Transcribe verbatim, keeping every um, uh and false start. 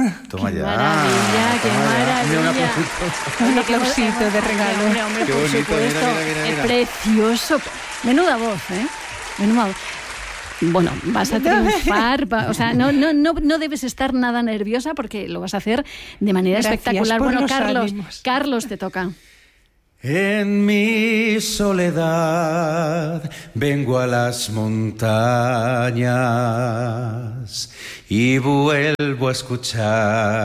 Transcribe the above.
Toma qué ya. Maravilla, qué Toma ya. maravilla. Mira, un aplausito. Un aplausito de regalo. Hombre, hombre, Qué por bonito, supuesto. mira, mira, mira, mira. Es precioso. Menuda voz, ¿eh? Menuda voz. Bueno, vas a triunfar, va- o sea, no, no, no, no debes estar nada nerviosa porque lo vas a hacer de manera Gracias espectacular. por Bueno, los Carlos, ánimos. Carlos, te toca. En mi soledad vengo a las montañas y vuelvo a escuchar